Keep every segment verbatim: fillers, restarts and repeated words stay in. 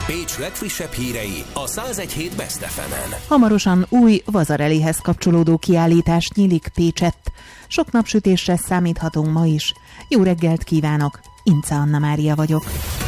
Pécs legfrissebb hírei a száz egy hét Best ef emen. Hamarosan új Vasarelyhez kapcsolódó kiállítás nyílik Pécsett. Sok napsütésre számíthatunk ma is. Jó reggelt kívánok! Ince Anna Mária vagyok.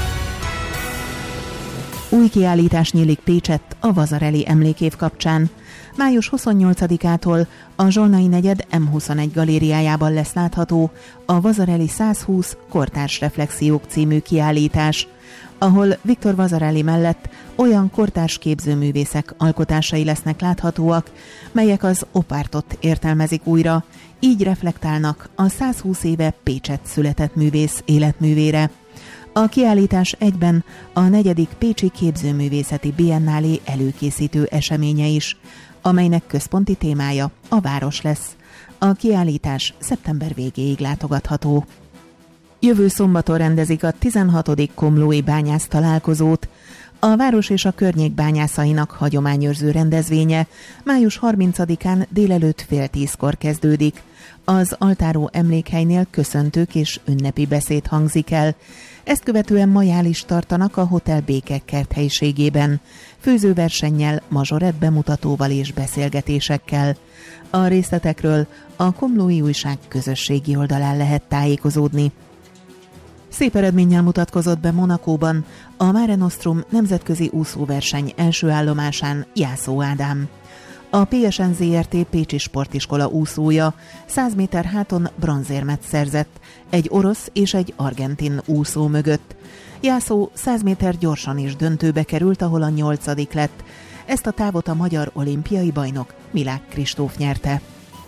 Új kiállítás nyílik Pécsett a Vasarely emlékév kapcsán. május huszonnyolcadikától a Zsolnai negyed em huszonegy galériájában lesz látható a Vasarely százhúsz Kortárs reflexiók című kiállítás, ahol Viktor Vasarely mellett olyan kortárs képzőművészek alkotásai lesznek láthatóak, melyek az opártot értelmezik újra, így reflektálnak a százhúsz éve Pécsett született művész életművére. A kiállítás egyben a negyedik Pécsi Képzőművészeti Biennálé előkészítő eseménye is, amelynek központi témája a város lesz. A kiállítás szeptember végéig látogatható. Jövő szombaton rendezik a tizenhatodik komlói bányász találkozót. A város és a környék bányászainak hagyományőrző rendezvénye május harmincadikán délelőtt fél tízkor kezdődik. Az Altáró emlékhelynél köszöntők és ünnepi beszéd hangzik el. Ezt követően majál is tartanak a Hotel Békekert helyiségében, főzőversennyel, mazsorett bemutatóval és beszélgetésekkel. A részletekről a Komlói Újság közösségi oldalán lehet tájékozódni. Szép eredménnyel mutatkozott be Monacóban a Mare Nostrum nemzetközi úszóverseny első állomásán Jászó Ádám. A pé es en zé er té Pécsi Sportiskola úszója száz méter háton bronzérmet szerzett, egy orosz és egy argentin úszó mögött. Jászó száz méter gyorsan is döntőbe került, ahol a nyolcadik lett. Ezt a távot a magyar olimpiai bajnok Milák Kristóf nyerte.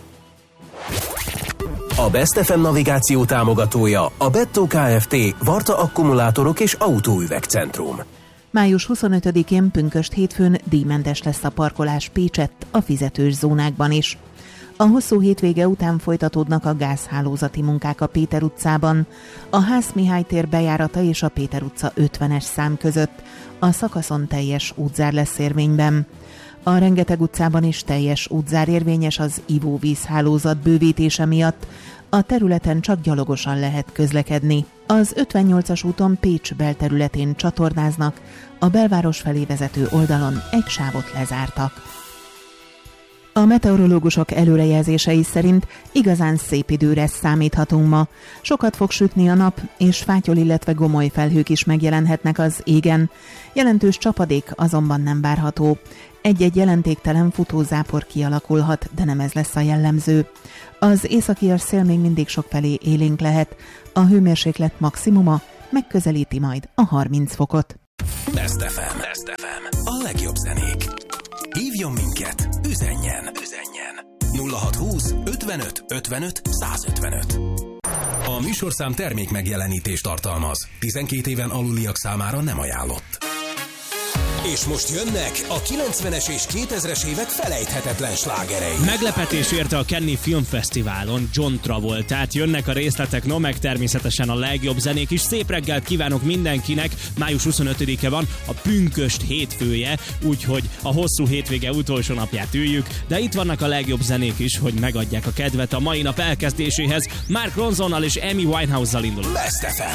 A Best ef em navigáció támogatója a Bettó Kft. Varta akkumulátorok és autóüvegcentrum. május huszonötödikén pünkösd hétfőn díjmentes lesz a parkolás Pécsett a fizetős zónákban is. A hosszú hétvége után folytatódnak a gázhálózati munkák a Péter utcában, a Ház Mihály tér bejárata és a Péter utca ötvenes szám között. A szakaszon teljes útzár lesz érvényben. A Rengeteg utcában is teljes útzár érvényes az ivóvízhálózat bővítése miatt. A területen csak gyalogosan lehet közlekedni. Az ötvennyolcas úton Pécs belterületén csatornáznak, a belváros felé vezető oldalon egy sávot lezártak. A meteorológusok előrejelzései szerint igazán szép időre számíthatunk ma. Sokat fog sütni a nap, és fátyol, illetve gomoly felhők is megjelenhetnek az égen. Jelentős csapadék azonban nem várható. Egy-egy jelentéktelen futózápor kialakulhat, de nem ez lesz a jellemző. Az északias szél még mindig sokfelé élénk lehet. A hőmérséklet maximuma megközelíti majd a harminc fokot. Best ef em. Best ef em. A legjobb zenék. Hívjon minket, üzenjen, üzenjen. nulla hatszázhúsz ötvenöt ötvenöt százötvenöt. A műsorszám termék megjelenítést tartalmaz. tizenkét éven aluliak számára nem ajánlott. És most jönnek a kilencvenes és kétezres évek felejthetetlen slágerei. Meglepetés érte a Cannes Filmfesztiválon John Travoltát. Jönnek a részletek, no meg természetesen a legjobb zenék is. Szép reggelt kívánok mindenkinek. május huszonötödike van, a pünkösd hétfője, úgyhogy a hosszú hétvége utolsó napját üljük, de itt vannak a legjobb zenék is, hogy megadják a kedvet a mai nap elkezdéséhez. Mark Ronsonnal és Amy Winehouse-zal indulunk. Best ef em.